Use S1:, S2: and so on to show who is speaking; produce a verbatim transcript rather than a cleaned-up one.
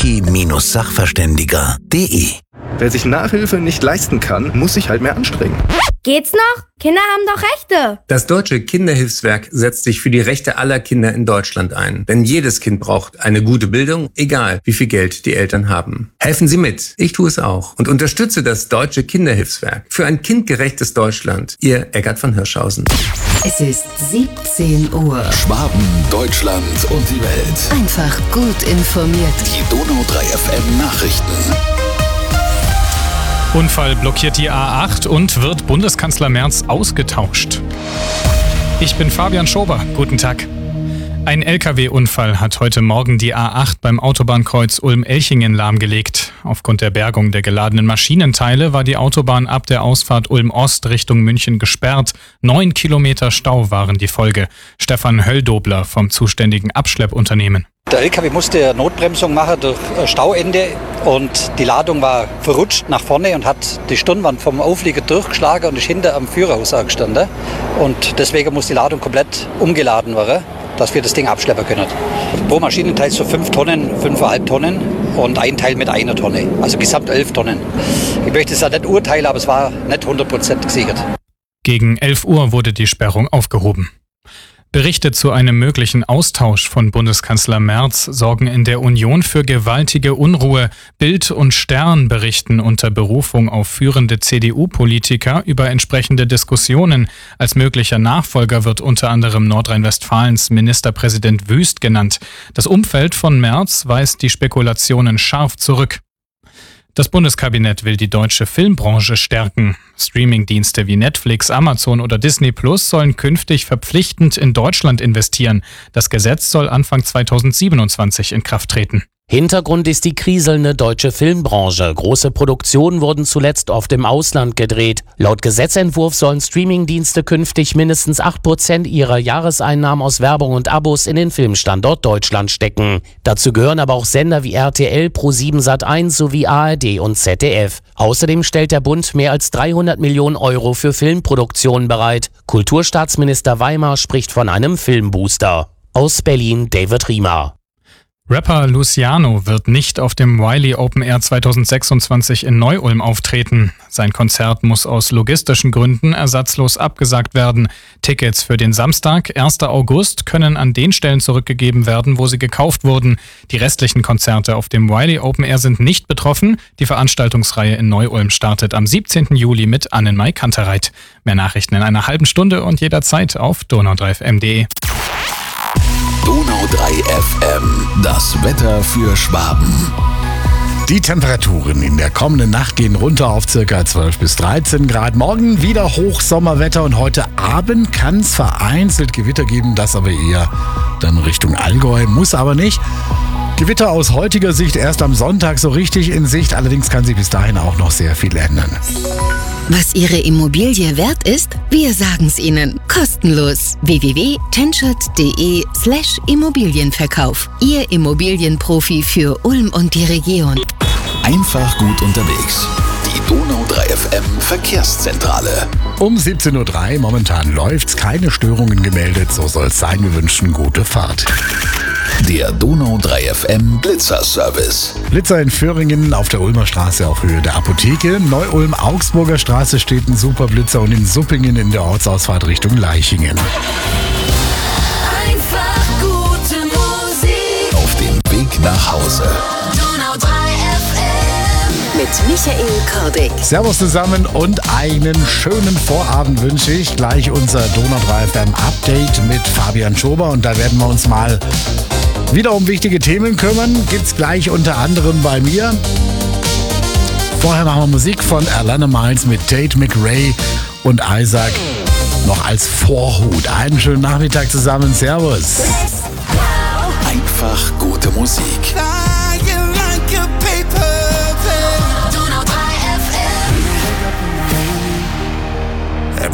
S1: t Sachverständiger punkt de.
S2: Wer sich Nachhilfe nicht leisten kann, muss sich halt mehr anstrengen.
S3: Geht's noch? Kinder haben doch Rechte.
S4: Das Deutsche Kinderhilfswerk setzt sich für die Rechte aller Kinder in Deutschland ein. Denn jedes Kind braucht eine gute Bildung, egal wie viel Geld die Eltern haben. Helfen Sie mit. Ich tue es auch. Und unterstütze das Deutsche Kinderhilfswerk für ein kindgerechtes Deutschland. Ihr Eckart von Hirschhausen.
S5: Es ist siebzehn Uhr.
S1: Schwaben, Deutschland und die Welt.
S5: Einfach gut informiert.
S1: Die Donau drei F M Nachrichten.
S6: Unfall blockiert die A acht und wird Bundeskanzler Merz ausgetauscht. Ich bin Fabian Schober. Guten Tag. Ein L K W-Unfall hat heute Morgen die A acht beim Autobahnkreuz Ulm-Elchingen lahmgelegt. Aufgrund der Bergung der geladenen Maschinenteile war die Autobahn ab der Ausfahrt Ulm-Ost Richtung München gesperrt. Neun Kilometer Stau waren die Folge. Stefan Hölldobler vom zuständigen Abschleppunternehmen.
S7: Der L K W musste Notbremsung machen durch Stauende und die Ladung war verrutscht nach vorne und hat die Stirnwand vom Auflieger durchgeschlagen und ist hinter am Führerhaus angestanden. Und deswegen muss die Ladung komplett umgeladen werden, dass wir das Ding abschleppen können. Pro Maschinenteil so fünf Tonnen, fünfeinhalb Tonnen und ein Teil mit einer Tonne, also gesamt elf Tonnen. Ich möchte es ja nicht urteilen, aber es war nicht hundert Prozent gesichert.
S6: Gegen elf Uhr wurde die Sperrung aufgehoben. Berichte zu einem möglichen Austausch von Bundeskanzler Merz sorgen in der Union für gewaltige Unruhe. Bild und Stern berichten unter Berufung auf führende C D U-Politiker über entsprechende Diskussionen. Als möglicher Nachfolger wird unter anderem Nordrhein-Westfalens Ministerpräsident Wüst genannt. Das Umfeld von Merz weist die Spekulationen scharf zurück. Das Bundeskabinett will die deutsche Filmbranche stärken. Streamingdienste wie Netflix, Amazon oder Disney Plus sollen künftig verpflichtend in Deutschland investieren. Das Gesetz soll Anfang zweitausendsiebenundzwanzig in Kraft treten.
S8: Hintergrund ist die kriselnde deutsche Filmbranche. Große Produktionen wurden zuletzt oft im Ausland gedreht. Laut Gesetzentwurf sollen Streamingdienste künftig mindestens acht Prozent ihrer Jahreseinnahmen aus Werbung und Abos in den Filmstandort Deutschland stecken. Dazu gehören aber auch Sender wie R T L, ProSieben Sat eins sowie A R D und Z D F. Außerdem stellt der Bund mehr als dreihundert Millionen Euro für Filmproduktionen bereit. Kulturstaatsminister Weimar spricht von einem Filmbooster. Aus Berlin David Riemer.
S6: Rapper Luciano wird nicht auf dem Wiley Open Air zweitausendsechsundzwanzig in Neu-Ulm auftreten. Sein Konzert muss aus logistischen Gründen ersatzlos abgesagt werden. Tickets für den Samstag, ersten August, können an den Stellen zurückgegeben werden, wo sie gekauft wurden. Die restlichen Konzerte auf dem Wiley Open Air sind nicht betroffen. Die Veranstaltungsreihe in Neu-Ulm startet am siebzehnten Juli mit Annenmai Kantereit. Mehr Nachrichten in einer halben Stunde und jederzeit auf donau drei f m punkt de.
S1: Donau drei F M, das Wetter für Schwaben.
S9: Die Temperaturen in der kommenden Nacht gehen runter auf ca. zwölf bis dreizehn Grad. Morgen wieder Hochsommerwetter und heute Abend kann es vereinzelt Gewitter geben, das aber eher dann Richtung Allgäu, muss aber nicht. Gewitter aus heutiger Sicht erst am Sonntag so richtig in Sicht, allerdings kann sich bis dahin auch noch sehr viel ändern.
S5: Was Ihre Immobilie wert ist, wir sagen's Ihnen. Kostenlos. w w w punkt tenschert punkt de slash Immobilienverkauf. Ihr Immobilienprofi für Ulm und die Region.
S1: Einfach gut unterwegs. Die Donau drei F M Verkehrszentrale.
S9: Um siebzehn Uhr drei, momentan läuft's, keine Störungen gemeldet, so soll's sein. Wir wünschen gute Fahrt.
S1: Der Donau drei F M Blitzerservice.
S9: Blitzer in Föhringen auf der Ulmer Straße auf Höhe der Apotheke. Neu-Ulm-Augsburger Straße steht ein Superblitzer und in Suppingen in der Ortsausfahrt Richtung Leichingen.
S5: Einfach gute Musik.
S1: Auf dem Weg nach Hause.
S5: Donau drei F M. Mit Michael Kordick.
S9: Servus zusammen und einen schönen Vorabend wünsche ich. Gleich unser Donau drei F M Update mit Fabian Schober und da werden wir uns mal wieder um wichtige Themen kümmern. Gibt's gleich unter anderem bei mir. Vorher machen wir Musik von Alana Miles mit Tate McRae und Isaac noch als Vorhut. Einen schönen Nachmittag zusammen. Servus.
S1: Einfach gute Musik.
S10: Flying like a paper